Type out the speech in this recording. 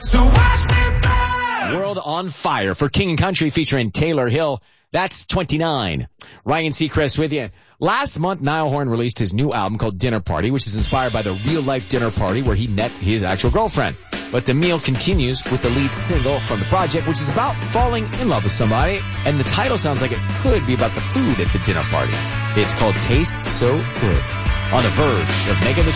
So watch me burn. World on Fire for King and Country featuring Taylor Hill. That's 29. Ryan Seacrest with you. Last month, Niall Horan released his new album called Dinner Party, which is inspired by the real-life dinner party where he met his actual girlfriend. But the meal continues with the lead single from the project, which is about falling in love with somebody, and the title sounds like it could be about the food at the dinner party. It's called Taste So Good. On the verge of making the